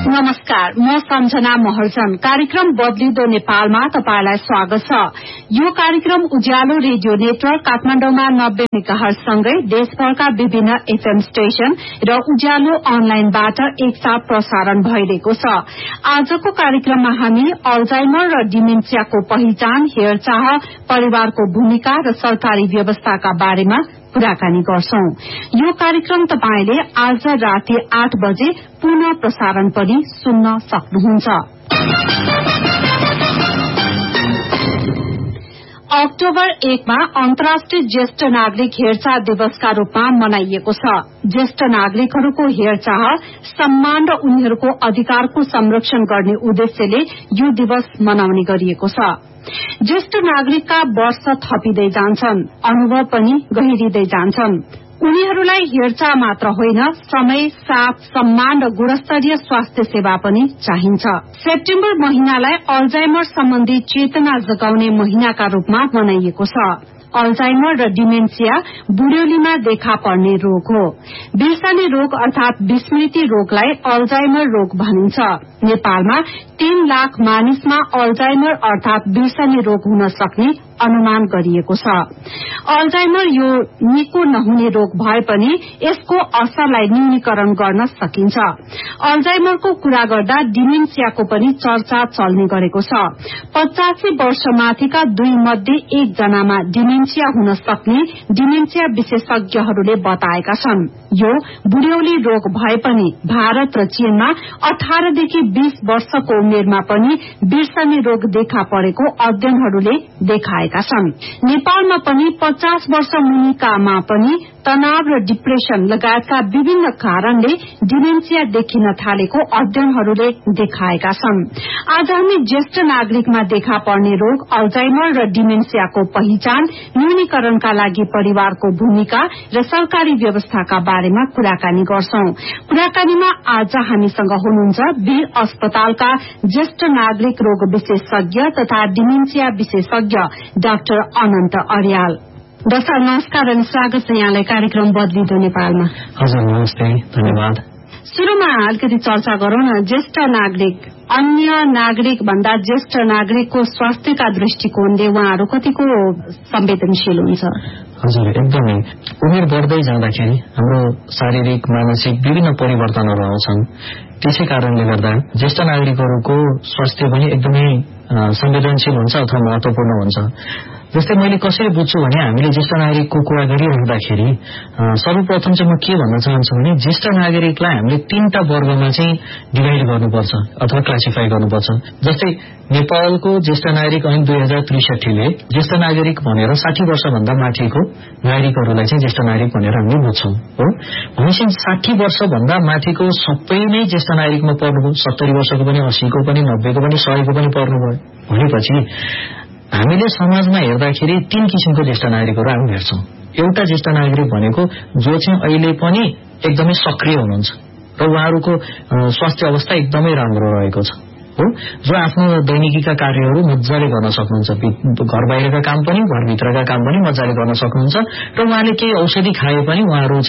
नमस्कार, म सम्झना महर्जन। कार्यक्रम बदलिदो नेपालमा तपाईलाई स्वागत छ। यो कार्यक्रम उज्यालो रेडियो नेटवर्क काठमाडौँमा 90 मेगाहर्ज सँगै देशभरका विभिन्न एफएम स्टेशन र उज्यालो अनलाइनबाट एकसाथ प्रसारण भइरहेको छ। आजको कार्यक्रममा हामी अल्जाइमर र डिमेन्सियाको पहिचान, हेरचाह, परिवारको भूमिका र सरकारी व्यवस्थाका बारेमा कुराकानी गर्छौं। यो कार्यक्रम तपाईले आज राति 8 बजे पुनः प्रसारण पनि सुन्न सक्नुहुन्छ। अक्टोबर 1 मा अन्तर्राष्ट्रिय ज्येष्ठ नागरिक हेरचाह दिवसका रूपमा मनाइएको छ। ज्येष्ठ नागरिकहरूको हेरचाह, सम्मान र उनीहरूको अधिकारको संरक्षण गर्ने उद्देश्यले यो दिवस मनाउने गरिएको छ। ज्येष्ठ नागरिकका वर्ष थपिँदै जान्छन्, अनुभव पनि गहिरिँदै जान्छन्। उनीहरूलाई हेरचाह मात्र होइन, समय, साथ, सम्मान र गुणस्तरीय स्वास्थ्य सेवा पनि चाहिन्छ। सेप्टेम्बर महिनालाई अल्जाइमर सम्बन्धी चेतना जगाउने महिनाका रूपमा मनाइएको छ। अल्जाइमर र डिमेन्सिया बुढ्यौलीमा देखा पर्ने रोग हो। बिर्सने रोग अर्थात विस्मृति रोगलाई अल्जाइमर रोग भनिन्छ। नेपालमा 3 लाख मानिसमा अल्जाइमर अर्थात बिर्सने रोग हुन सक्ने अनुमान गरिएको छ। अल्जाइमर यो निको नहुने रोग भए पनि यसको असरलाई न्यूनीकरण गर्न सकिन्छ। अल्जाइमरको कुरा गर्दा डिमेन्सियाको पनि चर्चा चल्ने गरेको छ। 85 वर्षमाथिका 2 मध्ये 1 जनामा डिमेन्सिया हुन सक्ने डिमेन्सिया विशेषज्ञहरूले बताएका छन्। यो बुढ्यौली रोग भए पनि भारत र चीनमा 18 देखि 20 वर्षको उमेरमा पनि बिर्सने रोग देखा परेको अध्ययनहरूले देखाएका छन्। नेपालमा पनि 50 वर्ष मुनिकामा पनि तनाव र डिप्रेशन लगायतका विभिन्न कारणले डिमेन्सिया देखिन थालेको अध्ययनहरूले देखाएका छन्। आज हामी ज्येष्ठ नागरिकमा देखा पर्ने रोग अल्जाइमर र डिमेन्सियाको पहिचान, न्यूनीकरणका लागि परिवारको भूमिका र सरकारी व्यवस्थाका बारेमा कुराकानी गर्छौं। कुराकानीमा आज हामीसँग हुनुहुन्छ वीर अस्पतालका ज्येष्ठ नागरिक रोग विशेषज्ञ तथा डिमेन्सिया विशेषज्ञ डाक्टर अनन्त अर्याल। डाक्टर नमस्कार अनि स्वागत छ यहाँलाई कार्यक्रम बदलिदो नेपालमा। हजुर नमस्ते, धन्यवाद। सुरुमा अलिकति चर्चा गरौं न। ज्येष्ठ नागरिक अन्य नागरिक भन्दा ज्येष्ठ नागरिकको स्वास्थ्यका दृष्टिकोणले उहाँहरू कतिको संवेदनशील हुन्छ? हजुर, एकदमै। उमेर बढ्दै जाँदाखेरि हाम्रो शारीरिक, मानसिक विभिन्न परिवर्तनहरू आउँछन्। त्यसै कारणले गर्दा ज्येष्ठ नागरिकहरूको स्वास्थ्य पनि एकदमै संवेदनशील हुन्छ अथवा महत्वपूर्ण हुन्छ। जस्तै मैले कसरी बुझ्छु भने हामीले ज्येष्ठ नागरिकको कुरा गरिरहँदाखेरि सर्वप्रथम चाहिँ म के भन्न चाहन्छु भने ज्येष्ठ नागरिकलाई हामीले 3टा वर्गमा चाहिँ डिभाइड गर्नुपर्छ अथवा क्लासिफाई गर्नुपर्छ। जस्तै नेपालको ज्येष्ठ नागरिक ऐन 2063 ले ज्येष्ठ नागरिक भनेर 60 वर्षभन्दा माथिको नागरिकहरूलाई चाहिँ ज्येष्ठ नागरिक भनेर हामीले बुझ्छौं हो। भनेपछि 60 वर्षभन्दा माथिको सबै नै ज्येष्ठ नागरिकमा पर्नुभयो। 70 वर्षको पनि, 80 को पनि, 90 को पनि, 100 को पनि पर्नुभयो। भनेपछि हामीले समाजमा हेर्दाखेरि 3 किसिमको ज्येष्ठ नागरिकहरू हामी भेट्छौं। एउटा ज्येष्ठ नागरिक भनेको जो चाहिँ अहिले पनि एकदमै सक्रिय हुनुहुन्छ र उहाँहरूको स्वास्थ्य अवस्था एकदमै राम्रो रहेको छ हो, जो आफ्नो दैनिकीका कार्यहरू मजाले गर्न सक्नुहुन्छ। घर बाहिरका काम पनि, घरभित्रका काम पनि मजाले गर्न सक्नुहुन्छ र उहाँले केही औषधि खाए पनि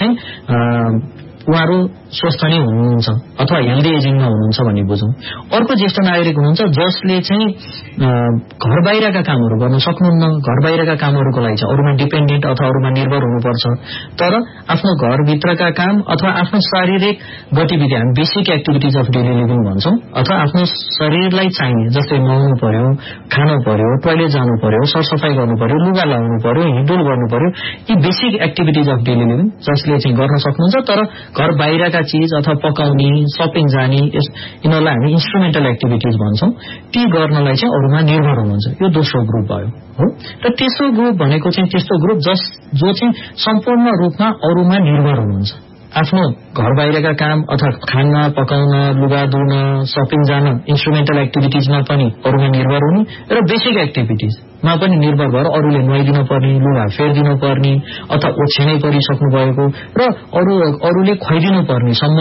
उहाँहरू स्वस्थ नै हुनुहुन्छ अथवा हेल्दी एजिङमा हुनुहुन्छ भन्ने बुझौं। अर्को ज्येष्ठ नागरिक हुनुहुन्छ जसले चाहिँ घर बाहिरका कामहरू गर्न सक्नुहुन्न। घर बाहिरका कामहरूको लागि चाहिँ अरूमा डिपेन्डेन्ट अथवा अरूमा निर्भर हुनुपर्छ। तर आफ्नो घरभित्रका काम अथवा आफ्नो शारीरिक गतिविधि, हामी basic activities of daily living भन्छौं, अथवा आफ्नो शरीरलाई चाहिने जस्तै नुहाउनु पर्यो, खानु पर्यो, टोयलेट जानु पर्यो, सरसफाई गर्नु पर्यो, लुगा लाउनु पर्यो, हिँडडुल गर्नु पर्यो, यी basic activities of daily living जसले चाहिँ गर्न सक्नुहुन्छ। तर घर बाहिरका चीज अथवा पकाउने, शपिङ जाने, यिनीहरूलाई हामी इन्स्ट्रुमेन्टल एक्टिभिटिज भन्छौं। ती गर्नलाई चाहिँ अरूमा निर्भर हुनुहुन्छ। यो दोस्रो ग्रुप भयो हो। र तेस्रो ग्रुप भनेको चाहिँ त्यस्तो ग्रुप जो चाहिँ सम्पूर्ण रूपमा अरूमा निर्भर हुनुहुन्छ। आफ्नो घर बाहिरका काम अथवा खाना पकाउन, लुगा धुन, शपिङ जान, इन्स्ट्रुमेन्टल एक्टिभिटिजमा पनि अरूमा निर्भर हुने र बेसिक एक्टिभिटिजमा पनि निर्भर भएर अरूले नुहाइदिन पर्ने, लुगा फेरिदिन पर्ने अथवा ओछ्यानै परिसक्नु भएको र अरूले खुवाइदिनु पर्ने सम्मका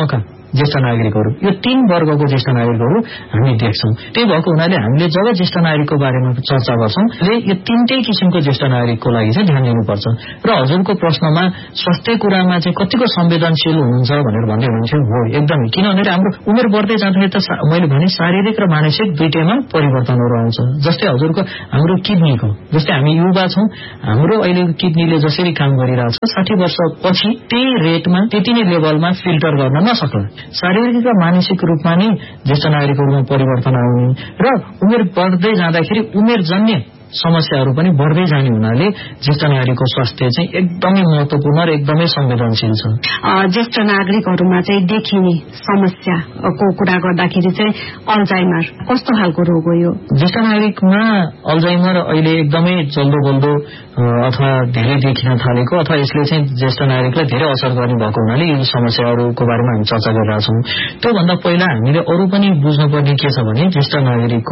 ज्येष्ठ नागरिकहरू, यो 3 वर्गको ज्येष्ठ नागरिकहरू हामी देख्छौं। त्यही भएको हुनाले हामीले जब ज्येष्ठ नागरिकको बारेमा चर्चा गर्छौं यो 3टै किसिमको ज्येष्ठ नागरिकको लागि चाहिँ ध्यान दिनुपर्छ। र हजुरको प्रश्नमा स्वास्थ्य कुरामा चाहिँ कतिको संवेदनशील हुनुहुन्छ भनेर भन्दै हुनुहुन्थ्यो। हो, एकदमै। किनभने हाम्रो उमेर बढ्दै जाँदाखेरि त मैले भने शारीरिक र मानसिक दुईटैमा परिवर्तनहरू आउँछ। जस्तै हजुरको हाम्रो किडनीको, जस्तै हामी युवा छौं, हाम्रो अहिले किडनीले जसरी काम गरिरहेछ 60 वर्षपछि त्यही रेटमा त्यति नै लेभलमा फिल्टर गर्न नसक्ला। शारीरिक र मानसिक रूपमा नै ज्येष्ठ नागरिकहरूमा परिवर्तन आउने र उमेर बढ्दै जाँदाखेरि उमेरजन्य समस्याहरू पनि बढ्दै जाने हुनाले ज्येष्ठ नागरिकको स्वास्थ्य चाहिँ एकदमै महत्वपूर्ण र एकदमै संवेदनशील छ। ज्येष्ठ नागरिकहरूमा चाहिँ देखिने समस्याको कुरा गर्दाखेरि चाहिँ अल्जाइमर कस्तो खालको रोग हो यो? ज्येष्ठ नागरिकमा अल्जाइमर अहिले एकदमै जल्दो बल्दो अथवा धेरै देखिन थालेको अथवा यसले चाहिँ ज्येष्ठ नागरिकलाई धेरै असर गर्ने भएको हुनाले यी समस्याहरूको बारेमा हामी चर्चा गरिरहेछौँ। त्योभन्दा पहिला हामीले अरू पनि बुझ्नुपर्ने के छ भने ज्येष्ठ नागरिकको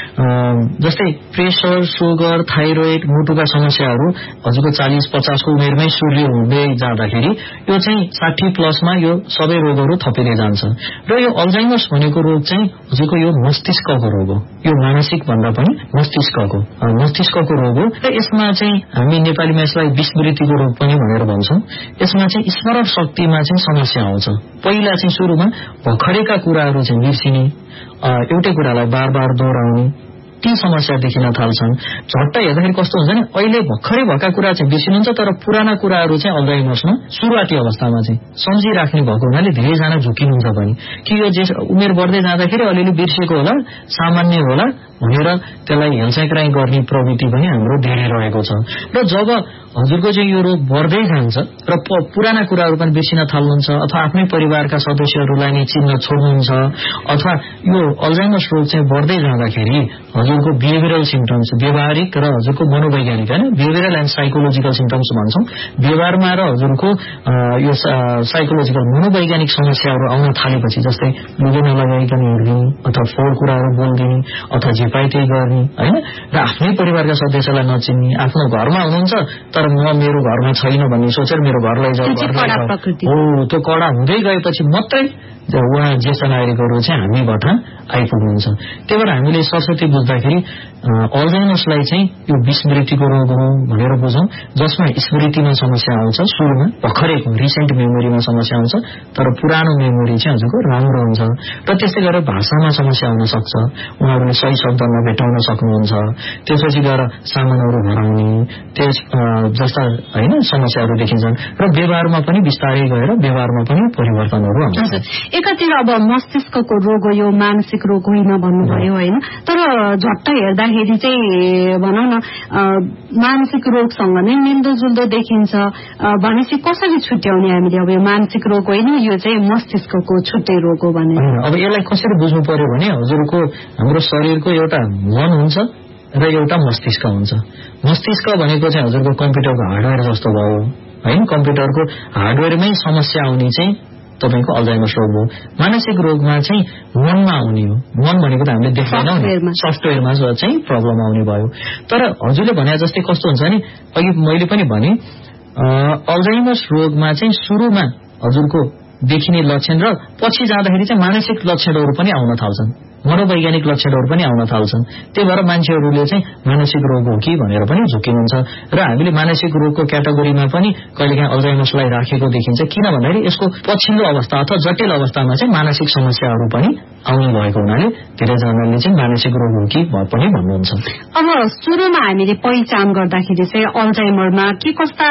जस्तै प्रेसर, सुगर, थाइरोइड, मुटुका समस्याहरू हजुरको 40-50 को उमेरमै सुरु हुँदै जाँदाखेरि यो चाहिँ 60 प्लसमा यो सबै रोगहरू थपिँदै जान्छ। र यो अल्जाइमर्स भनेको रोग चाहिँ हजुरको यो मस्तिष्कको रोग हो। यो मानसिक भन्दा पनि मस्तिष्कको रोग हो। र यसमा चाहिँ हामी नेपालीमा यसलाई विस्मृतिको रोग पनि भनेर भन्छौं। यसमा चाहिँ स्मरण शक्तिमा चाहिँ समस्या आउँछ। पहिला चाहिँ सुरुमा भर्खरेका कुराहरू चाहिँ बिर्सिने, एउटै कुरालाई बार बार दोहोऱ्याउने, ती समस्या देखिन थाल्छन्। झट्ट हेर्दाखेरि कस्तो हुन्छ भने अहिले भर्खरै भएका कुरा चाहिँ बिर्सिनुहुन्छ, तर पुराना कुराहरू चाहिँ अल्जाइमर्समा सुरुवाती अवस्थामा चाहिँ सम्झिराख्ने भएको हुनाले धेरैजना झुकिनुहुन्छ पनि कि यो उमेर बढ्दै जाँदाखेरि अलिअलि बिर्सेको होला, सामान्य होला भनेर त्यसलाई हेलचाक्राइ गर्ने प्रवृत्ति पनि हाम्रो धेरै रहेको छ। र जब हजुरको चाहिँ यो रोग बढ्दै जान्छ र पुराना कुराहरू पनि बिर्सिन थाल्नुहुन्छ अथवा आफ्नै परिवारका सदस्यहरूलाई नै चिन्न छोड्नुहुन्छ अथवा यो अल्जाइमर्स रोग चाहिँ बढ्दै जाँदाखेरि हजुरको बिहेभियरल सिम्पटम्स, व्यवहारिक र हजुरको मनोवैज्ञानिक हैन, बिहेभियरल एन्ड साइकोलोजिकल सिम्पटम्स भन्छौं। व्यवहारमा र हजुरको यो साइकोलोजिकल मनोवैज्ञानिक समस्याहरू आउन थालेपछि जस्तै लुगा नलगाइकन हिँड्ने अथवा फोहोर कुराहरू बोल्दिने अथवा झिपाइ त्यही गर्ने हैन, र आफ्नै परिवारका सदस्यलाई नचिन्ने, आफ्नो घरमा हुनुहुन्छ तर म मेरो घरमा छैन भन्ने सोचेर मेरो घरलाई जाऊ हो, त्यो कडा हुँदै गएपछि मात्रै उहाँ ज्येष्ठ नागरिकहरू चाहिँ हामीबाट आइपुग्नुहुन्छ। त्यही भएर हामीले सरस्वती बुझ्दाखेरि अल्जाइमर्सलाई चाहिँ यो विस्मृतिको रोग हो भनेर बुझौं, जसमा स्मृतिमा समस्या आउँछ, सुरुमा भर्खरैको रिसेन्ट मेमोरीमा समस्या आउँछ, तर पुरानो मेमोरी चाहिँ हजुरको राम्रो हुन्छ। र त्यस्तै गरेर भाषामा समस्या हुन सक्छ, उहाँहरूले सही शब्द नभेटाउन सक्नुहुन्छ, त्यसपछि गएर सामानहरू हराउने त्यस जस्ता हैन समस्याहरू देखिन्छन्। र व्यवहारमा पनि बिस्तारै गएर व्यवहारमा पनि परिवर्तनहरू आउँछ। एकातिर अब मस्तिष्कको रोग हो, यो मानसिक रोग होइन भन्नुभयो होइन, तर झट्ट हेर्दाखेरि चाहिँ भनौँ न मानसिक रोगसँग नै मिल्दोजुल्दो देखिन्छ भनेपछि कसरी छुट्याउने हामीले? अब यो मानसिक रोग होइन, यो चाहिँ मस्तिष्कको छुट्टै रोग हो भने अब यसलाई कसरी बुझ्नु पर्यो भने हजुरको हाम्रो शरीरको एउटा मन हुन्छ र एउटा मस्तिष्क हुन्छ। मस्तिष्क भनेको चाहिँ हजुरको कम्प्युटरको हार्डवेयर जस्तो भयो हैन, कम्प्युटरको हार्डवेयरमै समस्या आउने चाहिँ तपाईको अल्जाइमर्स रोग हो। मानसिक रोगमा चाहिँ मनमा आउने हो। मन भनेको त हामीले देख्दैनौं, सफ्टवेयरमा चाहिँ प्रब्लम आउने भयो। तर हजुरले भने जस्तै कस्तो हुन्छ नि, अघि मैले पनि भने अल्जाइमर्स रोगमा चाहिँ सुरुमा हजुरको देखिने लक्षण र पछि जाँदाखेरि चाहिँ मानसिक लक्षणहरू पनि आउन थाल्छन्, मनोवैज्ञानिक लक्षणहरू पनि आउन थाल्छन्। त्यही भएर मान्छेहरूले चाहिँ मानसिक रोग हो कि भनेर पनि झुकिनुहुन्छ। र हामीले मानसिक रोगको क्याटेगोरीमा पनि कहिलेकाहीँ अल्जाइमर्सलाई राखेको देखिन्छ, किन भन्दाखेरि यसको पछिल्लो अवस्था अथवा जटिल अवस्थामा चाहिँ मानसिक समस्याहरू पनि आउने भएको हुनाले धेरैजनाले चाहिँ मानसिक रोग हो कि पनि भन्नुहुन्छ। अब सुरुमा हामीले पहिचान गर्दाखेरि चाहिँ अल्जाइमरमा के कस्ता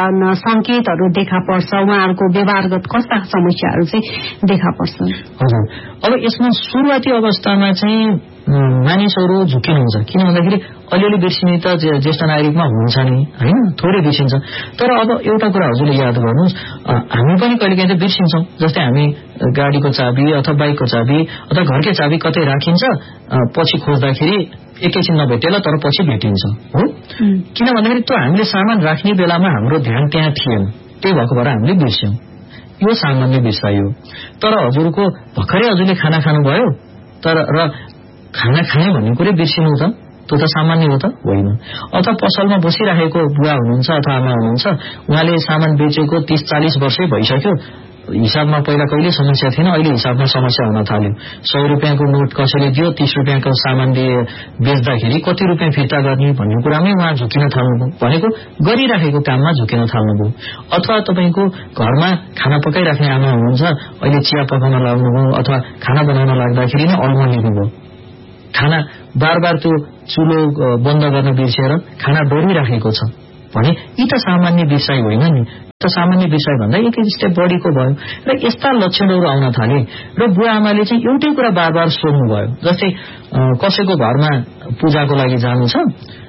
संकेतहरू देखा पर्छ, उहाँहरूको व्यवहारगत कस्ता समस्याहरू चाहिँ देखा पर्छ? हजुर, अब यसमा सुरुवाती अवस्थामा चाहिँ मानिसहरू झुकिनुहुन्छ, किन भन्दाखेरि अलिअलि बिर्सिने त ज्येष्ठ नागरिकमा हुन्छ नि हैन, थोरै बिर्सिन्छ। तर अब एउटा कुरा हजुरले याद गर्नुहोस्, हामी पनि कहिलेकाहीँ त बिर्सिन्छौँ। जस्तै हामी गाडीको चाबी अथवा बाइकको चाबी अथवा घरकै चाबी कतै राखिन्छ, पछि खोज्दाखेरि एकैछिन नभेटेला तर पछि भेटिन्छ हो। किन भन्दाखेरि त्यो हामीले सामान राख्ने बेलामा हाम्रो ध्यान त्यहाँ थिएन, त्यही भएको भएर हामीले बिर्स्यौं। यो सामान्य बिर्साइयो। तर हजुरको भर्खरै हजुरले खाना खानुभयो तर र खाना खाने भन्ने कुरै बिर्सिनु त त्यो त सामान्य हो त होइन। अथवा पसलमा बसिरहेको बुवा हुनुहुन्छ अथवा आमा हुनुहुन्छ, उहाँले सामान बेचेको 30-40 वर्षै भइसक्यो, हिसाबमा पहिला कहिले समस्या थिएन, अहिले हिसाबमा समस्या हुन थाल्यो। 100 रुपियाँको नोट कसैले दियो, 30 रुपियाँको सामानले बेच्दाखेरि कति रुपियाँ फिर्ता गर्ने भन्ने कुरामै उहाँ झुकिन थाल्नुभयो, भनेको गरिराखेको काममा झुकिन थाल्नुभयो। अथवा तपाईको घरमा खाना पकाइराख्ने आमा हुनुहुन्छ, अहिले चिया पकाउन लाग्नुभयो अथवा खाना बनाउन लाग्दाखेरि नै अल्मलिनुभयो, खाना बार बार त्यो चुलो बन्द गर्न बिर्सेर खाना डरिराखेको छ भने यी त सामान्य विषय होइन नि, त सामान्य विषय भन्दा एक स्टेप बढीको भयो र यस्ता लक्षणहरू आउन थाले र बुवा आमाले चाहिँ एउटै कुरा बार बार सोध्नुभयो। जस्तै कसैको घरमा पूजाको लागि जानु छ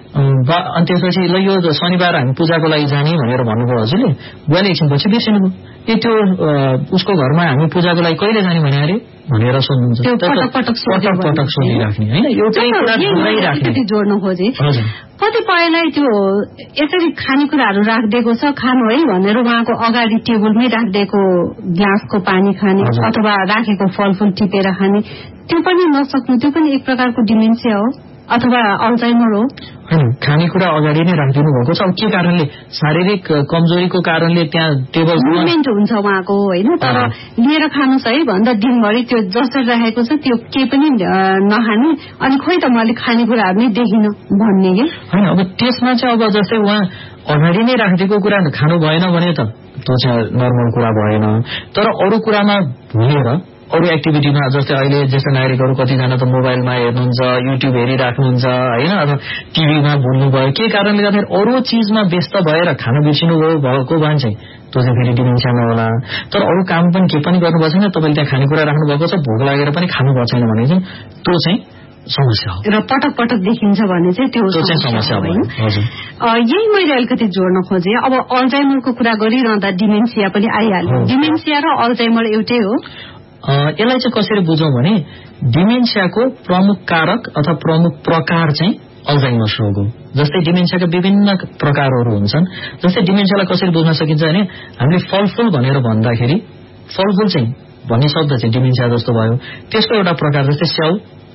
अनि त्यसपछि ल यो शनिबार हामी पूजाको लागि जाने भनेर भन्नुभयो हजुरले, बुवाले एकछिनपछि बिर्सिनुभयो, त्यो उसको घरमा हामी पूजाको लागि कहिले जाने भने अरे भनेर सोध्नुहुन्छ, पटक सोधिराख्ने होइन, एउटै कुरा दोहोऱ्याइराख्ने। जोड्नु खोजे कतिपयलाई त्यो यसरी खानेकुराहरू राखिदिएको छ खानु है भनेर उहाँको अगाडि टेबलमै राखिदिएको ग्लासको पानी खाने अथवा राखेको फलफुल टिपेर खाने, त्यो पनि नसक्नु, त्यो पनि एक प्रकारको डिमेन्सिया हो अथवा अल्जाइमर हो। होइन, खानेकुरा अगाडि नै राखिदिनु भएको छ, के कारणले शारीरिक कमजोरीको कारणले त्यहाँ टेबल मुभमेन्ट हुन्छ उहाँको होइन, तर लिएर खानुहोस् है भन्दा दिनभरि त्यो जसरी राखेको छ त्यो केही पनि नखाने, अनि खोइ त मैले खानेकुराहरू नै देखिन भन्ने कि होइन। अब त्यसमा चाहिँ अब जस्तै उहाँ अगाडि नै राखिदिएको कुरा खानु भएन भने त त्यो चाहिँ नर्मल कुरा भएन, तर अरू कुरामा भुलेर अरू एक्टिभिटीमा जस्तै अहिले ज्येष्ठ नागरिकहरू कतिजना त मोबाइलमा हेर्नुहुन्छ, युट्युब हेरिराख्नुहुन्छ होइन, अथवा टिभीमा भुल्नुभयो, के कारणले गर्दाखेरि अरू चिजमा व्यस्त भएर खान बिर्सिनु भएको मान्छे त्यो चाहिँ फेरि डिमेन्सियामा होला। तर अरू काम पनि के पनि गर्नुभएको छैन, तपाईँले त्यहाँ खानेकुरा राख्नु भएको छ, भोक लागेर पनि खानु भएको छैन भने चाहिँ त्यो चाहिँ समस्या हो र पटक पटक देखिन्छ भने चाहिँ त्यो समस्या हो। यही मैले अलिकति जोड्न खोजे। अब अल्जाइमरको कुरा गरिरहँदा डिमेन्सिया पनि आइहाल्यो। डिमेन्सिया र अल्जाइमर एउटै हो? यसलाई चाहिँ कसरी बुझौं भने डिमेन्सियाको प्रमुख कारक अथवा प्रमुख प्रकार चाहिँ अल्जाइमर्स रोग हो। जस्तै डिमेन्सियाका विभिन्न प्रकारहरू हुन्छन्। जस्तै डिमेन्सियालाई कसरी बुझ्न सकिन्छ भने हामीले फलफुल भनेर भन्दाखेरि फलफुल चाहिँ भन्ने शब्द चाहिँ डिमेन्सिया जस्तो भयो, त्यसको एउटा प्रकार जस्तै स्याउ,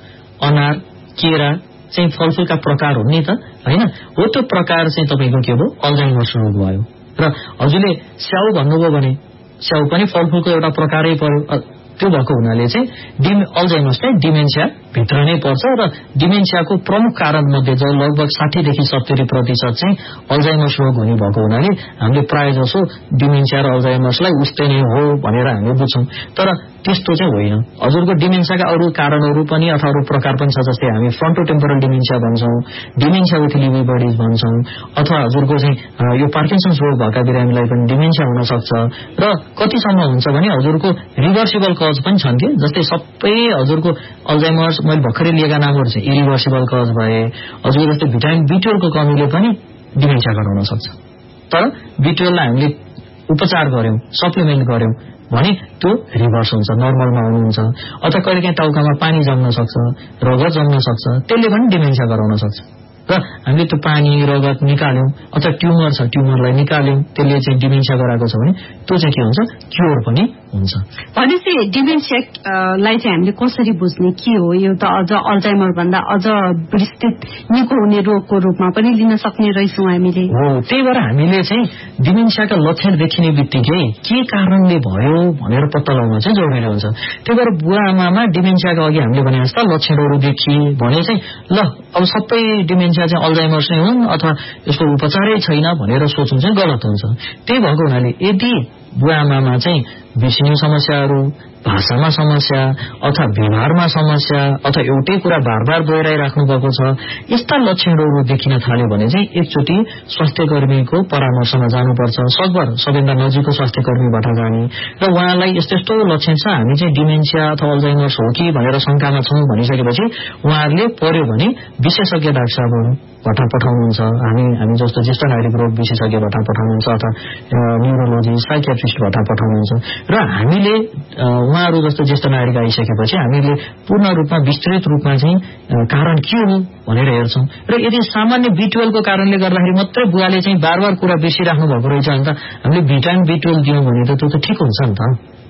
अनार, केरा चाहिँ फलफुलका प्रकार हुन् नि त होइन, हो त्यो प्रकार चाहिँ तपाईँको के भयो अल्जाइमर्स रोग भयो। र हजुरले स्याउ भन्नुभयो भने स्याउ पनि फलफुलको एउटा प्रकारै पर्यो, त्यो भएको हुनाले चाहिँ अल्जाइमर्स चाहिँ डिमेन्सिया भित्र नै पर्छ र डिमेन्सियाको प्रमुख कारण मध्ये जो लगभग 60 देखि 70% चाहिँ अल्जाइमर्स रोग हुने भएको हुनाले हामीले प्राय जसो डिमेन्सिया र अल्जाइमर्सलाई उस्तै नै हो भनेर हामीले बुझ्छौं। तर त्यस्तो चाहिँ होइन। हजुरको डिमेन्सियाका अरू कारणहरू पनि अथवा अरू प्रकार पनि छ, जस्तै हामी फ्रन्टोटेम्पोरल dementia भन्छौं, dementia with Levi buddies भन्छौं, अथवा हजुरको चाहिँ यो पार्किन्सन्स रोग भएका बिरामीलाई पनि डिमेन्सिया हुन सक्छ। र कतिसम्म हुन्छ भने हजुरको रिभर्सिबल कज पनि छन् के, जस्तै सबै हजुरको अल्जाइमर्स मैले भर्खरै लिएका नामहरू चाहिँ इरिभर्सिबल कज भए। हजुरको जस्तै भिटामिन B12 को कमीले पनि डिमेन्सिया गराउन सक्छ। तर B12 लाई हामीले उपचार गर्यौं, सप्लिमेन्ट गर्यौं भने त्यो रिभर्स हुन्छ, नर्मलमा हुनुहुन्छ। अथवा कहिलेकाहीँ टाउकामा पानी जम्न सक्छ, रगत जम्न सक्छ, त्यसले पनि डिमेन्सिया गराउन सक्छ। र हामीले त्यो पानी रगत निकाल्यौं अथवा ट्युमर छ ट्युमरलाई निकाल्यौं, त्यसले चाहिँ डिमेन्सिया गराएको छ भने त्यो चाहिँ के हुन्छ क्योर पनि हुन्छ। भनेपछि डिमेन्सियालाई चाहिँ हामीले कसरी बुझ्ने के हो? यो त अझ अल्जाइमर भन्दा अझ विस्तृत निको हुने रोगको रूपमा पनि लिन सक्ने रहेछौं हामीले। हो, त्यही भएर हामीले चाहिँ डिमेन्सियाका लक्षण देखिने बित्तिकै के कारणले भयो भनेर पत्ता लगाउन चाहिँ जरुरी हुन्छ। त्यही भएर बुवा आमामा डिमेन्सियाका अघि हामीले भने जस्ता लक्षणहरू देखिए भने चाहिँ ल अब सबै डिमेन्सिया चाहिँ अल्जाइमर्स नै हुन् अथवा यसको उपचारै छैन भनेर सोच्नु चाहिँ गलत हुन्छ। त्यही भएको हुनाले यदि बुवा आमामा चाहिँ बिर्सिने समस्याहरू, भाषामा समस्या अथवा व्यवहारमा समस्या अथवा एउटै कुरा बार बार दोहोऱ्याइराख्नु भएको छ, यस्ता लक्षणहरू देखिन थाल्यो भने चाहिँ एकचोटि स्वास्थ्य कर्मीको परामर्शमा जानुपर्छ। सकभर सबैभन्दा नजिकको स्वास्थ्य कर्मीबाट जाने र उहाँलाई यस्तो यस्तो लक्षण छ, हामी चाहिँ डिमेन्सिया अथवा अल्जाइमर्स हो कि भनेर शंकामा छौं भनिसकेपछि उहाँहरूले पर्यो भने विशेषज्ञ डाक्टर साहबहरूबाट पठाउनुहुन्छ। हामी जस्तो ज्येष्ठ नागरिक रोग विशेषज्ञबाट पठाउनुहुन्छ अथवा न्युरोलोजिस्ट, साइकियाट्रिस्टबाट पठाउनुहुन्छ। र हामीले उहाँहरू जस्तो ज्येष्ठ नागरिक आइसकेपछि हामीले पूर्ण रूपमा विस्तृत रूपमा चाहिँ कारण के हो भनेर हेर्छौं। र यदि सामान्य B12 को कारणले गर्दाखेरि मात्रै बुवाले चाहिँ बार बार कुरा बिर्सिराख्नु भएको रहेछ भने त हामीले भिटामिन B12 दियौं भने त त्यो त ठिक हुन्छ नि त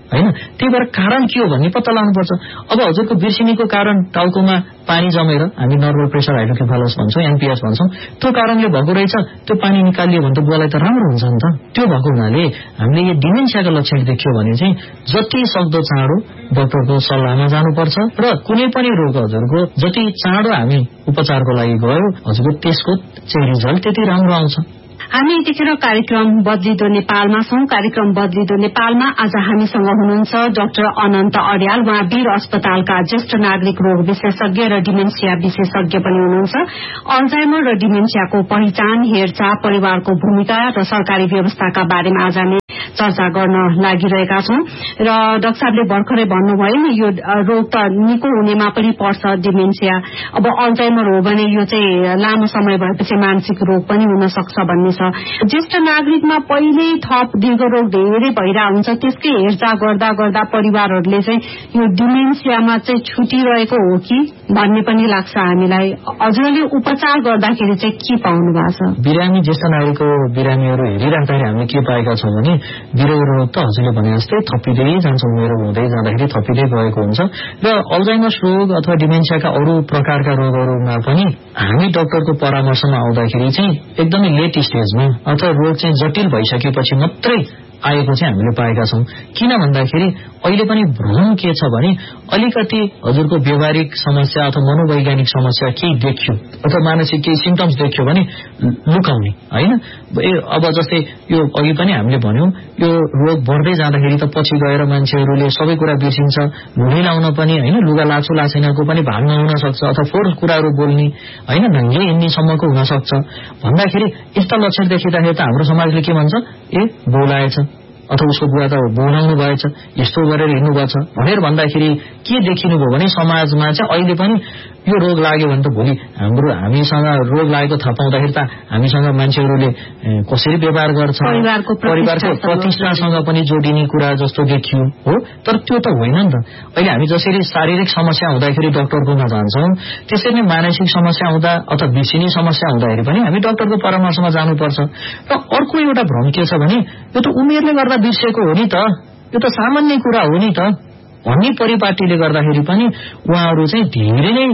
हैन। त्यही भएर कारण के हो भन्ने पत्ता लगाउनुपर्छ। अब हजुरको बिर्सिनीको कारण टाउकोमा पानी जमेर हामी नर्मल प्रेसर हाइड्रोकेफालस भन्छौँ, एनपीएस भन्छौँ, त्यो कारणले भएको रहेछ, त्यो पानी निकालियो भने त बुवालाई त राम्रो हुन्छ नि त। त्यो भएको हुनाले हामीले यो डिमेन्सियाको लक्षण देखियो भने चाहिँ जति सक्दो चाँडो डाक्टरको सल्लाहमा जानुपर्छ र कुनै पनि रोग हजुरको जति चाँडो हामी उपचारको लागि गयो हजुरको त्यसको चाहिँ रिजल्ट त्यति राम्रो आउँछ। हामी यतिखेर कार्यक्रम बदलिदो नेपालमा छौं। कार्यक्रम बदलिदो नेपालमा आज हामीसँग हुनुहुन्छ डाक्टर अनन्त अर्याल। उहाँ वीर अस्पतालका ज्येष्ठ नागरिक रोग विशेषज्ञ र डिमेन्सिया विशेषज्ञ पनि हुनुहुन्छ। अल्जाइमर र डिमेन्सियाको पहिचान, हेरचाह, परिवारको भूमिका र सरकारी व्यवस्थाका बारेमा आज हामी चर्चा गर्न लागिरहेका छौं। र डाक्टर साहबले भर्खरै भन्नुभयो नि यो रोग त निको हुनेमा पनि पर्छ डिमेन्सिया। अब अल्जाइमर हो भने यो चाहिँ लामो समय भएपछि मानसिक रोग पनि हुन सक्छ भन्ने छ। ज्येष्ठ नागरिकमा पहिले थप दीर्घ रोग धेरै भइरहेको हुन्छ, त्यसकै हेरचाह गर्दा गर्दा परिवारहरूले चाहिँ यो डिमेन्सियामा चाहिँ छुटिरहेको हो कि भन्ने पनि लाग्छ हामीलाई। हजुरले उपचार गर्दाखेरि चाहिँ के पाउनु भएको छ? बिरामी ज्येष्ठ नागरिकको बिरामीहरू हेरिराख्दाखेरि हामीले के पाएका छौँ भने बिरामी रोग त हजुरले भने जस्तै थपिँदै जान्छ, उमेर हुँदै जाँदाखेरि थपिँदै गएको हुन्छ। र अल्जाइमर्स रोग अथवा डिमेन्सियाका अरू प्रकारका रोगहरूमा पनि हामी डाक्टरको परामर्शमा आउँदाखेरि चाहिँ एकदमै लेट स्टेजमा अथवा रोग चाहिँ जटिल भइसकेपछि मात्रै आएको चाहिँ हामीले पाएका छौं। किन भन्दाखेरि अहिले पनि भ्रम के छ भने अलिकति हजुरको व्यवहारिक समस्या अथवा मनोवैज्ञानिक समस्या केही देखियो अथवा मानसिक केही सिम्पटम्स देखियो भने लुकाउने हैन। अब जस्तै यो अघि पनि हामीले भन्यौं यो रोग बढ्दै जाँदाखेरि त पछि गएर मान्छेहरूले सबै कुरा बिर्सिन्छ, लुनै लाउन पनि हैन, लुगा लाछो लाछेनाको पनि भाग्न हुन सक्छ अथवा फोहोर कुराहरू बोल्ने हैन, नङ्गे हिँड्नेसम्मको हुन सक्छ भन्दाखेरि यस्ता लक्षण देखिँदाखेरि त हाम्रो समाजले के भन्छ, ए बोलाएछ अथवा उसको बुवा त बोलाउनु भएछ, यस्तो गरेर हिँड्नु भएछ भनेर भन्दाखेरि के देखिनु भयो भने समाजमा चाहिँ अहिले पनि यो रोग लाग्यो भने त भोलि हामीसँग रोग लागेको थाहा पाउँदाखेरि त हामीसँग मान्छेहरूले कसरी व्यवहार गर्छ, परिवारको प्रतिष्ठासँग पनि जोडिने कुरा जस्तो देखियो हो। तर त्यो त होइन नि त। अहिले हामी जसरी शारीरिक समस्या हुँदाखेरि डाक्टरकोमा जान्छौं त्यसरी नै मानसिक समस्या हुँदा अथवा बिर्सिने समस्या हुँदाखेरि पनि हामी डाक्टरको परामर्शमा जानुपर्छ। र अर्को एउटा भ्रम के छ भने यो त उमेरले गर्दा बिर्सेको हो नि त, यो त सामान्य कुरा हो नि त भन्ने परिपाटीले गर्दाखेरि पनि उहाँहरू चाहिँ धेरै नै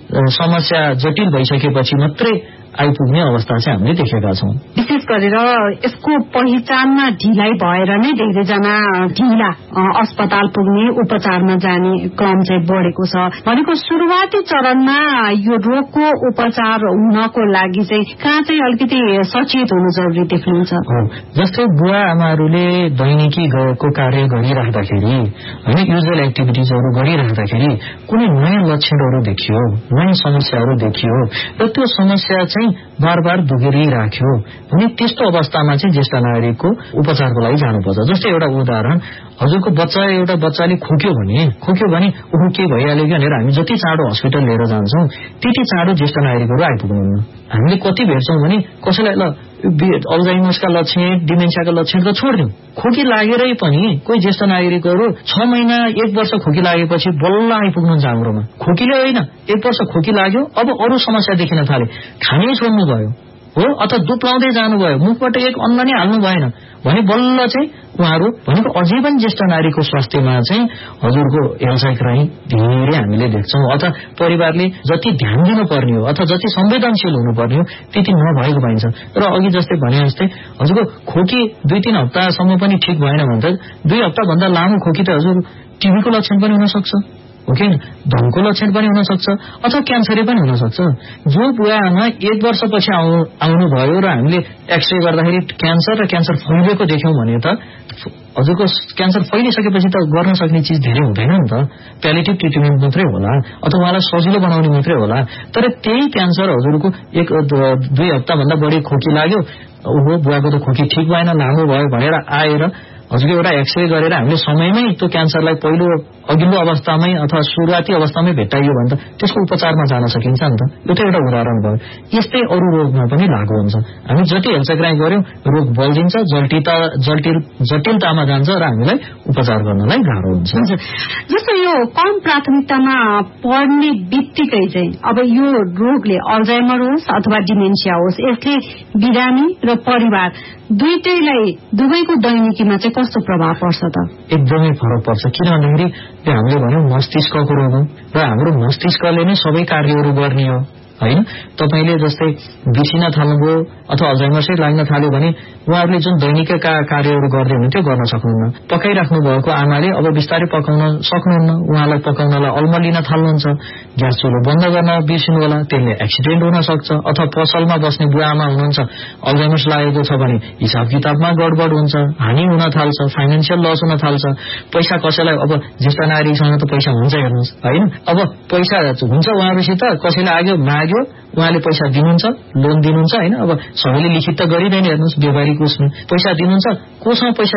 समस्या जटिल भइसकेपछि मात्रै आइपुग्ने अवस्था चाहिँ हामीले देखेका छौं। विशेष गरेर यसको पहिचानमा ढिलाइ भएर नै धेरैजना ढिला अस्पताल पुग्ने, उपचारमा जाने क्रम चाहिँ बढेको छ। भनेको सुरुवाती चरणमा यो रोगको उपचार हुनको लागि चाहिँ कहाँ चाहिँ अलिकति सचेत हुनु जरुरी देख्नुहुन्छ? जस्तै बुवा आमाहरूले दैनिकीको कार्य गरिराख्दाखेरि हैन, युजुअल एक्टिभिटिजहरू गरिराख्दाखेरि कुनै नयाँ लक्षणहरू देखियो, नयाँ समस्याहरू देखियो र त्यो समस्या चाहिँ बार बार दुगिराख्यो भने त्यस्तो अवस्थामा चाहिँ ज्येष्ठ नागरिकको उपचारको लागि जानुपर्छ। जस्तै एउटा उदाहरण, हजुरको एउटा बच्चाले खोक्यो भने ऊ के भइहाल्यो कि भनेर हामी जति चाँडो हस्पिटल लिएर जान्छौं त्यति चाँडो ज्येष्ठ नागरिकहरू आइपुग्नुहुन्न। हामीले कति भेट्छौं भने कसैलाई अल्जाइमर्सका लक्षण, डिमेन्सियाका लक्षण त छोड्दिउँ, खोकी लागेरै पनि कोही ज्येष्ठ नागरिकहरू 6 महिना 1 वर्ष खोकी लागेपछि बल्ल आइपुग्नुहुन्छ हाम्रोमा। खोकीले होइन, 1 वर्ष खोकी लाग्यो, अब अरू समस्या देखिन थाले, खानै छोड्नु भयो हो अथवा दुध लाउँदै जानुभयो, मुखबाट एक अन्न नै हाल्नु भएन भने बल्ल चाहिँ उहाँहरू भनेको अझै पनि ज्येष्ठ नागरिकको स्वास्थ्यमा चाहिँ हजुरको हेलसाइक्राइ धेरै हामीले देख्छौं। अथवा परिवारले जति ध्यान दिनुपर्ने हो अथवा जति संवेदनशील हुनुपर्ने हो त्यति नभएको पाइन्छ। र अघि जस्तै भने जस्तै हजुरको खोकी 2-3 हप्तासम्म पनि ठिक भएन भने त 2 हप्ताभन्दा लामो खोकी त हजुर टिबीको लक्षण पनि हुन सक्छ, ओके, धनको लक्षण पनि हुन सक्छ अथवा क्यान्सरै पनि हुन सक्छ। जो बुवा आमा 1 वर्षपछि आउनुभयो र हामीले एक्सरे गर्दाखेरि क्यान्सर र क्यान्सर फैलिएको देख्यौं भने त हजुरको क्यान्सर फैलिसकेपछि त गर्न सक्ने चिज धेरै हुँदैन नि त, प्यालिएटिभ ट्रिटमेन्ट मात्रै होला अथवा उहाँलाई सजिलो बनाउने मात्रै होला। तर त्यही क्यान्सर हजुरको 1-2 हप्ताभन्दा बढी खोकी लाग्यो, ओहो बुवाको त खोकी ठिक भएन, लामो भयो भनेर आएर हजुरको एउटा एक्सरे गरेर हामीले समयमै त्यो क्यान्सरलाई पहिलो अघिल्लो अवस्थामै अथवा सुरुवाती अवस्थामै भेट्टाइयो भने त त्यसको उपचारमा जान सकिन्छ नि त। यो त एउटा उदाहरण भयो। यस्तै अरू रोगमा पनि लागू हुन्छ। हामी जति हेलचक्राइ गर्यौं रोग बल्झिन्छ, जटिलतामा जान्छ र हामीलाई उपचार गर्नलाई गाह्रो हुन्छ। जस्तो यो कम प्राथमिकतामा पढ्ने बित्तिकै चाहिँ अब यो रोगले अल्जाइमर होस् अथवा डिमेन्सिया होस्, यसले बिरामी र परिवार दुवैको दैनिकीमा चाहिँ कस्तो प्रभाव पर्छ त? एकदमै फरक पर्छ। किन भन्दाखेरि यो हामीले भन्यौं मस्तिष्कको रोग हो र हाम्रो मस्तिष्कले नै सबै कार्यहरू गर्ने हो हैन। तपाईले जस्तै बिर्सिन थाल्नुभयो अथवा अल्जाइमर्सै लाग्न थाल्यो भने उहाँहरूले जुन दैनिक कार्यहरू गर्दै हुनुहुन्थ्यो गर्न सक्नुहुन्न। पकाइराख्नु भएको आमाले अब बिस्तारै पकाउन सक्नुहुन्न, उहाँलाई पकाउनलाई अल्मलिन थाल्नुहुन्छ। ग्यास चुलो बन्द गर्न बिर्सिनु होला, त्यसले एक्सिडेन्ट हुन सक्छ। अथवा पसलमा बस्ने बुवा आमा हुनुहुन्छ, अल्जाइमर्स लागेको छ भने हिसाब किताबमा गडबड हुन्छ, हानि हुन थाल्छ, फाइनान्शियल लस हुन थाल्छ। पैसा कसैलाई अब ज्येष्ठ नागरिकसँग त पैसा हुन्छ हेर्नुहोस् हैन। अब पैसा हुन्छ उहाँहरुसित, कसैले आग्यो माग्यो उहाँले पैसा दिनुहुन्छ, लोन दिनुहुन्छ हैन। अब सबैले लिखित त गरिदैन हेर्नुहोस्, व्यापारिक उसमा पैसा दिनुहुन्छ, कोसँग पैसा